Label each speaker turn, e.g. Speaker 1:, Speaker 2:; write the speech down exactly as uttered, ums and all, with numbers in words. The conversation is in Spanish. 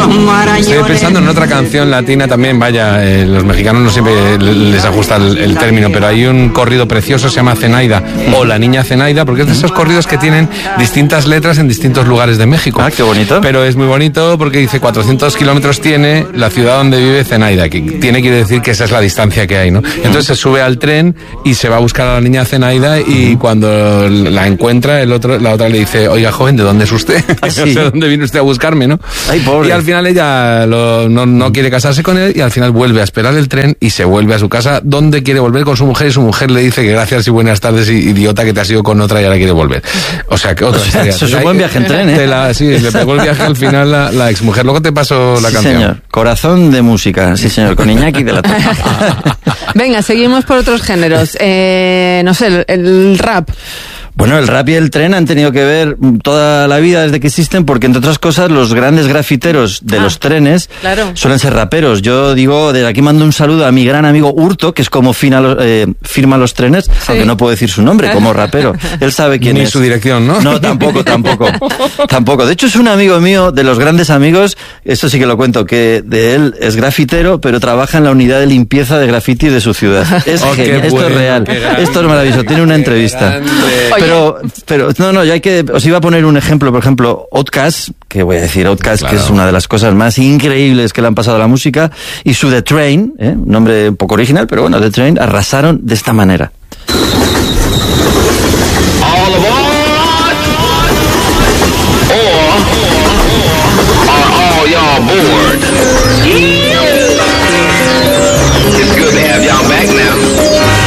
Speaker 1: Estoy pensando en otra canción latina también, vaya, eh, los mexicanos no siempre les ajusta el, el término, pero hay un corrido precioso, se llama Zenaida, o La Niña Zenaida, porque es de esos corridos que tienen distintas letras en distintos lugares de México.
Speaker 2: Ah, qué bonito.
Speaker 1: Pero es muy bonito porque dice cuatrocientos kilómetros tiene la ciudad donde vive Zenaida, que tiene quiere decir que esa es la distancia que hay, ¿no? Entonces se sube al tren y se va a buscar a la niña Zenaida y cuando la encuentra, el otro, la otra le dice, oiga, joven, ¿de dónde es usted?
Speaker 2: ¿Ah, sí?
Speaker 1: No sé dónde viene usted a buscarme, ¿no?
Speaker 2: Ay, pobre.
Speaker 1: Y al final ella lo, no, no quiere casarse con él y al final vuelve a esperar el tren y se vuelve a su casa donde quiere volver con su mujer y su mujer le dice que gracias y buenas tardes, idiota, que te has ido con otra y ahora quiere volver. O sea, que otra
Speaker 2: O sea,
Speaker 1: historia.
Speaker 2: eso es un buen viaje en tren, ¿eh?
Speaker 1: Te la, sí, le pegó el viaje al final la, la exmujer. Luego te paso la
Speaker 2: sí,
Speaker 1: canción.
Speaker 2: Señor. Corazón de música, sí señor, con Iñaki de la Torre.
Speaker 3: Venga, seguimos por otros géneros. Eh, no sé, el, el rap.
Speaker 2: Bueno, el rap y el tren han tenido que ver toda la vida desde que existen, porque entre otras cosas los grandes grafiteros de ah, los trenes
Speaker 3: claro.
Speaker 2: suelen ser raperos. Yo digo, desde aquí mando un saludo a mi gran amigo Hurto, que es como fina, eh, firma los trenes, sí. aunque no puedo decir su nombre, como rapero. Él sabe quién
Speaker 1: Ni
Speaker 2: es.
Speaker 1: Ni su dirección, ¿no?
Speaker 2: No, tampoco, tampoco. Tampoco. De hecho, es un amigo mío, de los grandes amigos, esto sí que lo cuento, que de él es grafitero, pero trabaja en la unidad de limpieza de graffiti de su ciudad. Es
Speaker 1: oh,
Speaker 2: genial, esto
Speaker 1: bueno,
Speaker 2: es real.
Speaker 1: grande,
Speaker 2: Esto es maravilloso, tiene una entrevista. Pero, pero, no, no, ya hay que, os iba a poner un ejemplo, por ejemplo, Outkast, que voy a decir Outkast, claro. que es una de las cosas más increíbles que le han pasado a la música, y su The Train, ¿eh? un nombre un poco original, pero bueno, The Train, arrasaron de esta manera.